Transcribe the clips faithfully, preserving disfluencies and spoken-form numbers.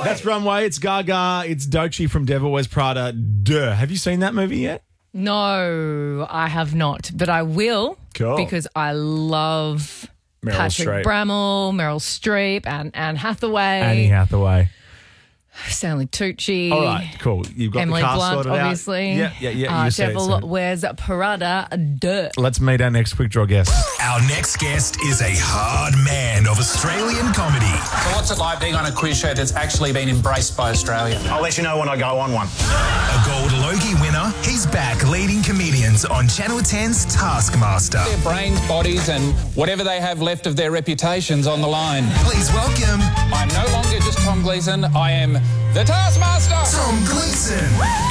That's Runway. It's Gaga. It's Doechii from Devil Wears Prada. Duh. Have you seen that movie yet? No, I have not, but I will. Cool. Because I love Meryl Patrick Streep. Brammel, Meryl Streep, and Anne Hathaway, Annie Hathaway. Stanley Tucci. All right, cool. You've got Emily the cast Blunt, sorted obviously. out. Yeah, yeah, yeah. Uh, you said it, Devil so. Wears Prada. Duh. Let's meet our next quick draw guest. Our next guest is a hard man of Australian comedy. So what's it like being on a quiz show that's actually been embraced by Australia? I'll let you know when I go on one. A Gold Logie winner, he's back leading comedians on Channel ten's Taskmaster. Their brains, bodies and whatever they have left of their reputations on the line. Please welcome I'm no longer just Tom Gleeson, I am the Taskmaster! Tom Gleeson.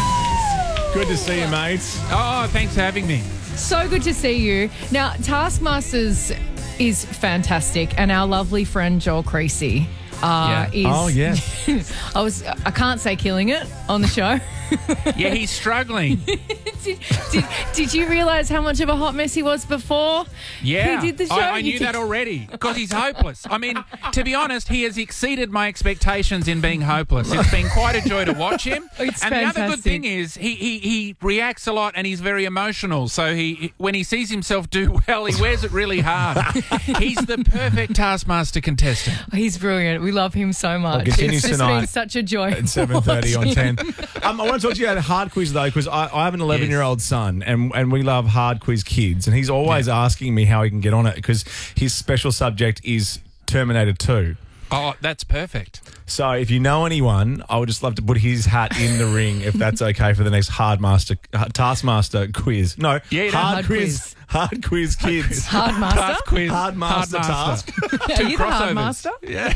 Good to see you, mate. Oh, thanks for having me. So good to see you. Now, Taskmasters is fantastic, and our lovely friend Joel Creasy uh, Yeah. is. Oh, yes. I was. I can't say killing it on the show. Yeah, he's struggling. did, did, did you realise how much of a hot mess he was before Yeah, he did the show? I, I You knew did- that already because he's hopeless. I mean, to be honest, he has exceeded my expectations in being hopeless. It's been quite a joy to watch him. It's and the other good fantastic. thing is he, he, he reacts a lot and he's very emotional. So he when he sees himself do well, he wears it really hard. He's the perfect Taskmaster contestant. He's brilliant. We love him so much. continues It's just tonight been such a joy. At seven thirty on watching ten. him. Um, I want to talk to you about a hard quiz, though, because I, I have an eleven-year-old son, and, and we love hard quiz kids, and he's always asking me how he can get on it because his special subject is Terminator two. Oh, that's perfect. So if you know anyone, I would just love to put his hat in the ring if that's okay for the next hard master, uh, Taskmaster quiz. No, Yeah, hard, no, hard quiz, quiz. hard quiz kids. Hard master. Task quiz. Hard master task. Are you the hard crossovers. master?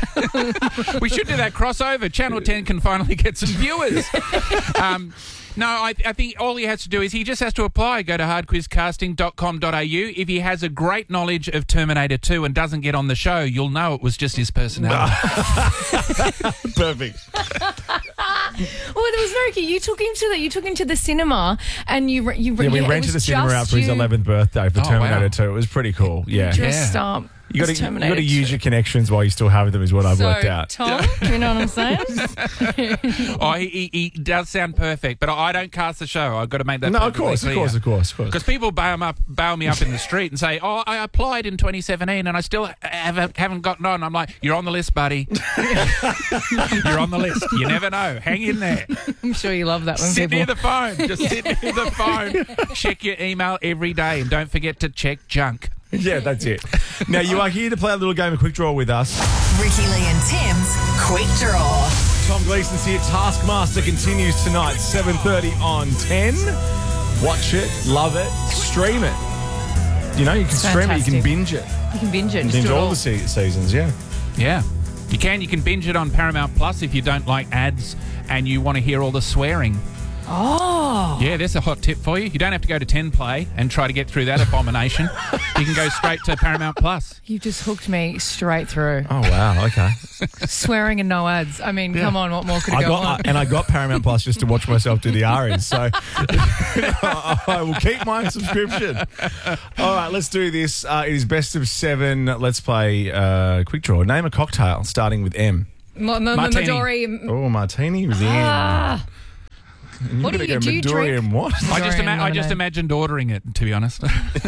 Yeah. We should do that crossover. Channel ten can finally get some viewers. Um, no, I, I think all he has to do is he just has to apply. Go to hard quiz casting dot com dot a u. If he has a great knowledge of Terminator two and doesn't get on the show, you'll know it was just his personality. Perfect. Well, it was very cute. You took him to the you took him to the cinema, and you re- you Yeah, we it rented was the cinema just out for his you eleventh birthday for Oh, Terminator wow. two. It was pretty cool. Yeah. dressed Yeah. up. You got as to you Terminator got to use two. your connections while you still have them, is what I've so, worked out. Tom, you know what I'm saying? Oh, he, he, he does sound perfect, but I don't cast the show. I've got to make that No, of course, of course, of course, of course. Because people bail, up, bail me up in the street and say, oh, I applied in twenty seventeen and I still haven't, haven't gotten on. I'm like, you're on the list, buddy. You're on the list. You never know. Hang in there. I'm sure you love that one. Sit people. near the phone. Just sit near the phone. Check your email every day and don't forget to check junk. Yeah, that's it. Now, you are here to play a little game of Quick Draw with us. Ricky Lee and Tim's Quick Draw. Tom Gleeson's here. Taskmaster continues tonight, seven thirty on ten. Watch it, love it, stream it. You know, you can stream it, you can Fantastic. binge it. You can binge it. Just Binge do it all all. the se- seasons, yeah. Yeah. You can. You can binge it on Paramount Plus if you don't like ads and you want to hear all the swearing. Oh. Yeah, there's a hot tip for you. You don't have to go to ten play and try to get through that abomination. You can go straight to Paramount Plus. You just hooked me straight through. Oh, wow, okay. Swearing and no ads. I mean, come on, what more could it I go got on? and I got Paramount Plus just to watch myself do the Aries, so I will keep my subscription. All right, let's do this. Uh, it is best of seven. Let's play uh, Quick Draw. Name a cocktail starting with M. M- M- Martini. Midori. Oh, martini with the Ah. M. And What do gotta you- go do you Midori drink- and what? I just, Midori ima- and I just lemonade. imagined ordering it, to be honest.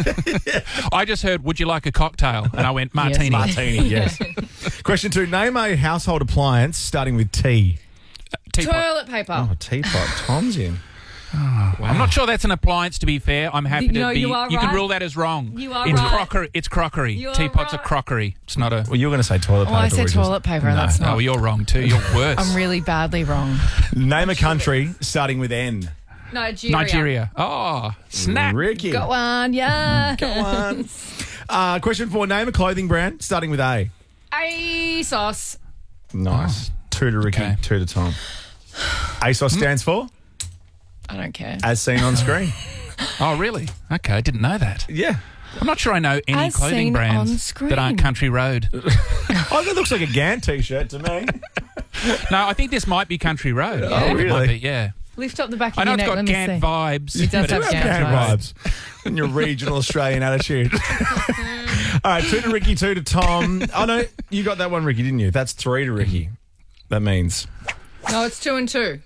I just heard, would you like a cocktail? And I went, martini. Martini, yes. Question two. Name a household appliance starting with T. Teapot. Toilet paper. Oh, teapot. Tom's in. I'm not sure that's an appliance, to be fair. I'm happy You to know, be... you are can right. rule that as wrong. You are it's right. crockery. It's crockery. You are Teapots right. are crockery. It's not a... Well, you were going to say toilet paper. Oh, I said which is- toilet paper, and No. that's No, not. you're wrong too. You're worse. I'm really badly wrong. Name a country starting with N. Nigeria. Nigeria. Oh, snap. Ricky. Go on, yeah. Go on. Uh, question four. Name a clothing brand starting with A. ASOS. Nice. Two to Ricky, Okay. two to Tom. ASOS stands for I don't care. As Seen on Screen. Oh, really? Okay, I didn't know that. Yeah. I'm not sure I know any As clothing seen brands on screen. that aren't Country Road. Oh, that looks like a Gant t-shirt to me. No, I think this might be Country Road. Oh, I think it really? might be, yeah. Lift up the back of I know your it's neck. got Let me Gant see. vibes. It does but have it's Gant Gant Country Road. vibes. And your regional Australian attitude. All right, two to Ricky, two to Tom. Oh, no, you got that one, Ricky, didn't you? That's three to Ricky. That means No, it's two and two.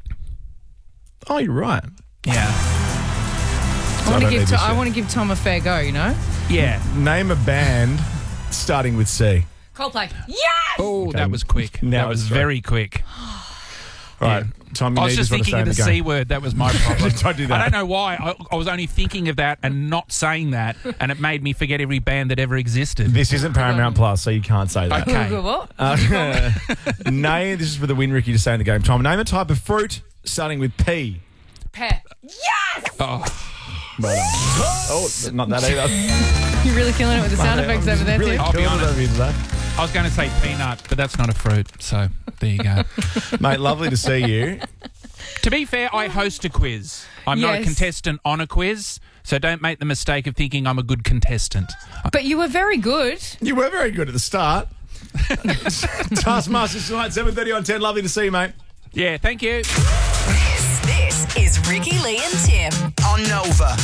Oh, you're right. Yeah. I So want to don't give need to, this I yet. want to give Tom a fair go. You know. Yeah. Name a band starting with C. Coldplay. Yes. Oh, that was quick. Now that was it's right. very quick. All right, Tom, you I was need just this one to thinking stay of in the the C game. word. That was my problem. Don't do that. I don't know why. I, I was only thinking of that and not saying that, and it made me forget every band that ever existed. This isn't Paramount Plus, so you can't say that. Okay. Google what? Uh, name, this is for the win, Ricky, to stay in the game. Tom, name a type of fruit starting with P. Pear. Yes. Well done. Oh, not that either. You're really killing it with the sound effects over there really too. I'll be killing it honest. over here today. I was going to say peanut, but that's not a fruit. So there you go. Mate, lovely to see you. To be fair, I host a quiz. I'm not a Yes. contestant on a quiz, so don't make the mistake of thinking I'm a good contestant. But you were very good. You were very good at the start. Taskmasters tonight, seven thirty on ten. Lovely to see you, mate. Yeah, thank you. This, this is Ricky, Lee and Tim. On Nova.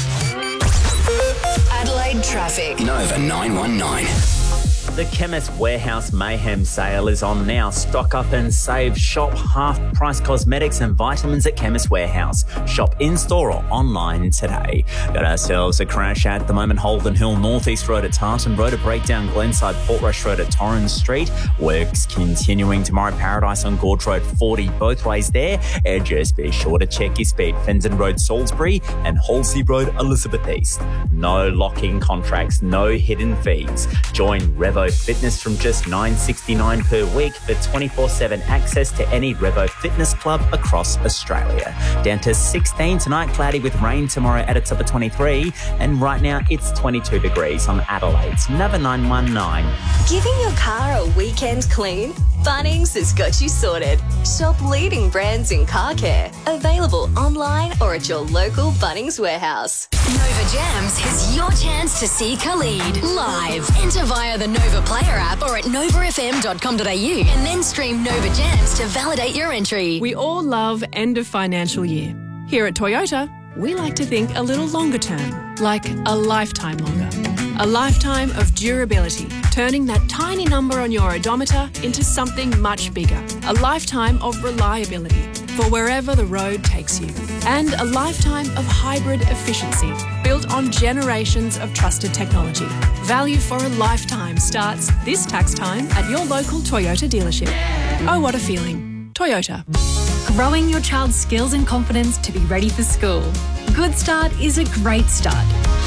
Adelaide traffic. Nova nine one nine. The Chemist Warehouse Mayhem sale is on now. Stock up and save. Shop half-price cosmetics and vitamins at Chemist Warehouse. Shop in-store or online today. Got ourselves a crash at the moment. Holden Hill, North East Road at Tartan Road. A breakdown Glenside, Portrush Road at Torrens Street. Works continuing tomorrow. Paradise on Gorge Road, forty both ways there. And just be sure to check your speed. Fenton Road, Salisbury and Halsey Road, Elizabeth East. No locking contracts, no hidden fees. Join Revo Fitness from just nine dollars sixty-nine per week for twenty-four seven access to any Revo Fitness club across Australia. Down to sixteen tonight, cloudy with rain tomorrow at a top of twenty-three, and right now it's twenty-two degrees on Adelaide's Nova nine one nine. Giving your car a weekend clean? Bunnings has got you sorted. Shop leading brands in car care. Available online or at your local Bunnings warehouse. Nova Jams is your chance to see Khalid live. Enter via the Nova Player app or at nova f m dot com dot a u and then stream Nova Jams to validate your entry. We all love end of financial year. Here at Toyota, we like to think a little longer term, like a lifetime longer. A lifetime of durability, turning that tiny number on your odometer into something much bigger. A lifetime of reliability for wherever the road takes you. And a lifetime of hybrid efficiency, built on generations of trusted technology. Value for a lifetime starts this tax time at your local Toyota dealership. Oh, what a feeling. Toyota. Growing your child's skills and confidence to be ready for school. Good Start is a great start.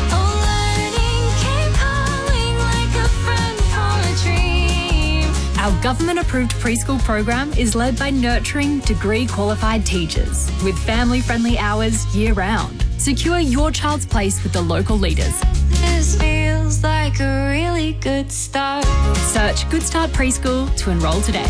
Our government-approved preschool program is led by nurturing, degree-qualified teachers with family-friendly hours year-round. Secure your child's place with the local leaders. This feels like a really good start. Search Good Start Preschool to enrol today.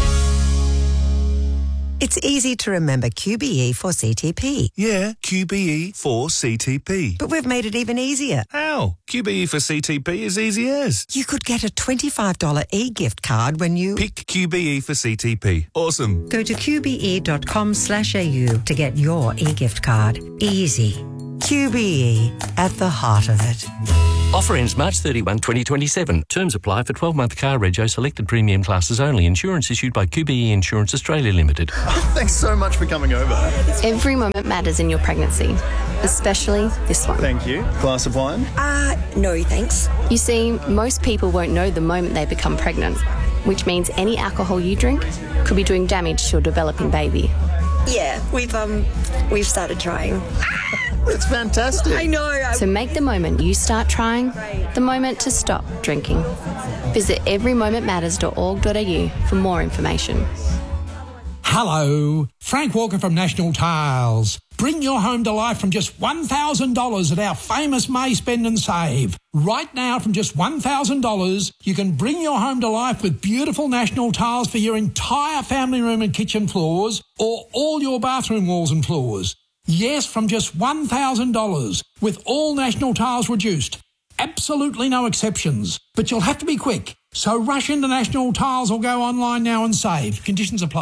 It's easy to remember Q B E for C T P. Yeah, Q B E for C T P. But we've made it even easier. How? Q B E for C T P is easy as. You could get a twenty-five dollars e-gift card when you... Pick Q B E for C T P. Awesome. Go to q b e dot com slash a u to get your e-gift card. Easy. Q B E, at the heart of it. Offer ends March thirty-first, twenty twenty-seven. Terms apply for twelve-month car rego selected premium classes only. Insurance issued by Q B E Insurance Australia Limited. Thanks so much for coming over. Every moment matters in your pregnancy, especially this one. Thank you. Glass of wine? Uh, no thanks. You see, most people won't know the moment they become pregnant, which means any alcohol you drink could be doing damage to your developing baby. Yeah, we've um, we've started trying. It's fantastic. I know. I... So make the moment you start trying the moment to stop drinking. Visit every moment matters dot org dot a u for more information. Hello, Frank Walker from National Tiles. Bring your home to life from just one thousand dollars at our famous May Spend and Save. Right now, from just one thousand dollars, you can bring your home to life with beautiful National Tiles for your entire family room and kitchen floors or all your bathroom walls and floors. Yes, from just one thousand dollars, with all National Tiles reduced. Absolutely no exceptions. But you'll have to be quick. So rush into National Tiles or go online now and save. Conditions apply.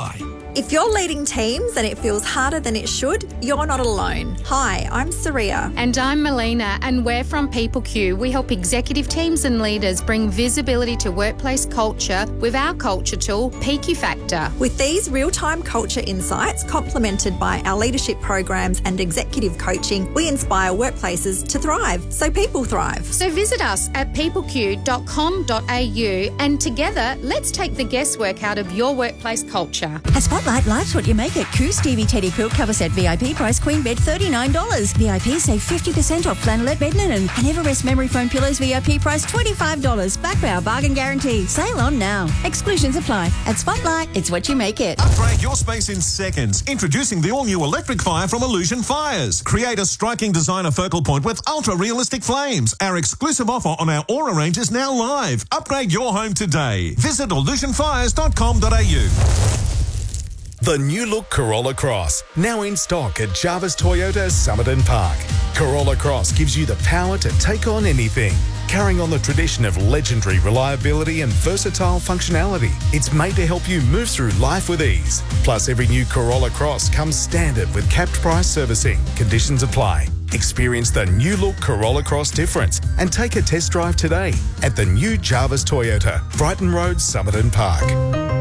If you're leading teams and it feels harder than it should, you're not alone. Hi, I'm Saria. And I'm Melina, and we're from PeopleQ. We help executive teams and leaders bring visibility to workplace culture with our culture tool, P Q Factor. With these real-time culture insights, complemented by our leadership programs and executive coaching, we inspire workplaces to thrive so people thrive. So visit us at people q dot com dot a u and together, let's take the guesswork out of your workplace culture. At Spotlight, life's what you make it. Coo Stevie Teddy Quilt Cover Set V I P price queen bed thirty-nine dollars. V I P save fifty percent off flannelette bed linen. And Everest Memory Foam Pillows V I P price twenty-five dollars. Back by our bargain guarantee. Sale on now. Exclusions apply. At Spotlight, it's what you make it. Upgrade your space in seconds. Introducing the all-new electric fire from Illusion Fires. Create a striking designer focal point with ultra-realistic flames. Our exclusive offer on our Aura range is now live. Upgrade your home today. Visit illusion fires dot com dot a u. The new look Corolla Cross, now in stock at Jarvis Toyota Somerton Park. Corolla Cross gives you the power to take on anything. Carrying on the tradition of legendary reliability and versatile functionality, it's made to help you move through life with ease. Plus, every new Corolla Cross comes standard with capped price servicing. Conditions apply. Experience the new look Corolla Cross difference and take a test drive today at the new Jarvis Toyota, Brighton Road, Somerton Park.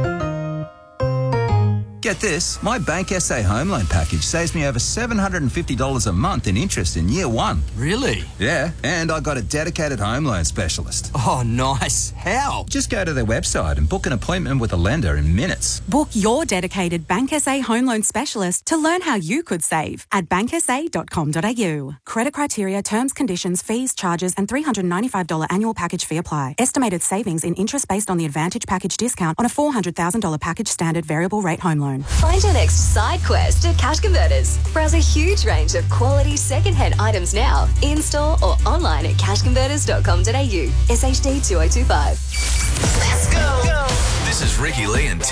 Get this, my Bank S A home loan package saves me over seven hundred fifty dollars a month in interest in year one. Really? Yeah, and I got a dedicated home loan specialist. Oh, nice. How? Just go to their website and book an appointment with a lender in minutes. Book your dedicated Bank S A home loan specialist to learn how you could save at bank s a dot com dot a u. Credit criteria, terms, conditions, fees, charges, and three hundred ninety-five dollars annual package fee apply. Estimated savings in interest based on the Advantage package discount on a four hundred thousand dollars package standard variable rate home loan. Find your next side quest at Cash Converters. Browse a huge range of quality second-hand items now, in-store or online at cash converters dot com dot a u. S H D two oh two five. Let's go. This is Ricky Lee and